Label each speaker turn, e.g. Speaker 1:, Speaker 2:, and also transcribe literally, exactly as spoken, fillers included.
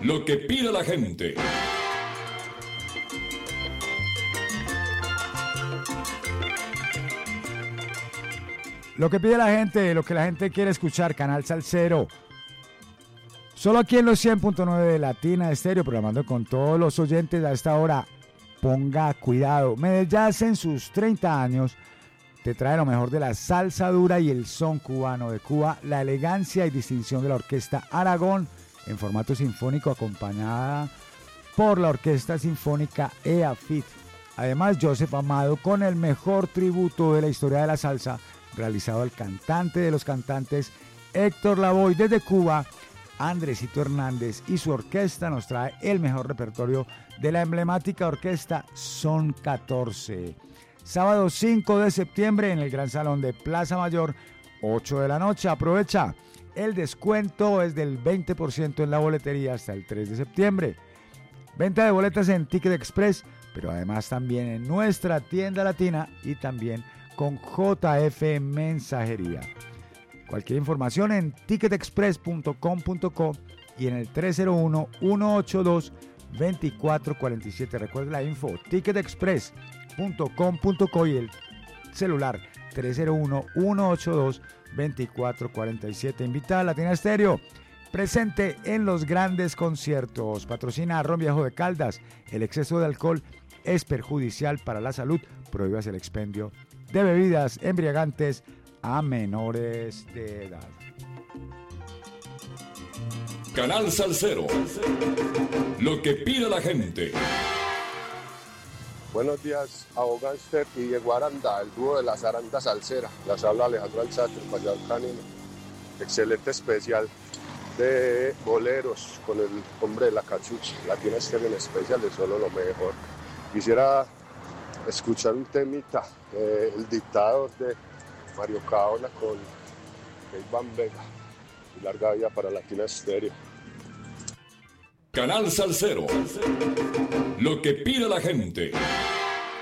Speaker 1: Lo que pide la gente.
Speaker 2: Lo que pide la gente, lo que la gente quiere escuchar, Canal Salsero. Solo aquí en los cien punto nueve de Latina Estéreo, programando con todos los oyentes a esta hora. Ponga cuidado. Medellín en sus treinta años te trae lo mejor de la salsa dura y el son cubano de Cuba, la elegancia y distinción de la Orquesta Aragón en formato sinfónico acompañada por la Orquesta Sinfónica E A F I T. Además, Joseph Amado con el mejor tributo de la historia de la salsa realizado al cantante de los cantantes Héctor Lavoe desde Cuba. Andresito Hernández y su orquesta nos trae el mejor repertorio de la emblemática orquesta Son catorce. Sábado cinco de septiembre en el Gran Salón de Plaza Mayor, ocho de la noche. Aprovecha, el descuento es del veinte por ciento en la boletería hasta el tres de septiembre. Venta de boletas en Ticket Express, pero además también en nuestra tienda latina y también con J F Mensajería. Cualquier información en ticket express punto com punto co y en el tres cero uno, uno ocho dos, dos cuatro cuatro siete. Recuerde la info, ticket express punto com punto co y el celular tres cero uno, uno ocho dos, dos cuatro cuatro siete. Invita a Latina Estéreo, presente en los grandes conciertos. Patrocina a Ron Viejo de Caldas. El exceso de alcohol es perjudicial para la salud. Prohíbas el expendio de bebidas embriagantes a menores de edad.
Speaker 1: Canal Salsero. Lo que pide la gente.
Speaker 3: Buenos días, Abogánster y Diego Aranda, el dúo de la zaranda salsera. Las habla Alejandro Alzate, el payador canino. Excelente especial de boleros con el hombre de la cachucha. Latina Estéreo en especial de solo lo mejor. Quisiera escuchar un temita, eh, El dictador de Mario Caola con Iván Vega. Y larga vida para Latina Estéreo.
Speaker 1: Canal Salsero. Lo que pide la gente.